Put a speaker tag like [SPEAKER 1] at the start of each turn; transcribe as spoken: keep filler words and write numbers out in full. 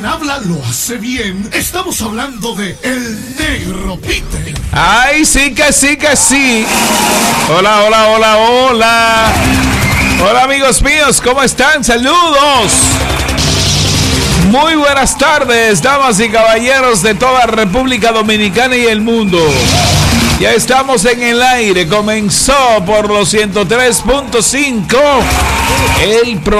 [SPEAKER 1] quien habla lo hace bien. Estamos hablando de El Negro Peter.
[SPEAKER 2] Ay, sí que sí que sí. Hola, hola, hola, hola. Hola amigos míos, ¿cómo están? Saludos. Muy buenas tardes, damas y caballeros de toda República Dominicana y el mundo. Ya estamos en el aire, comenzó por los ciento tres punto cinco el programa.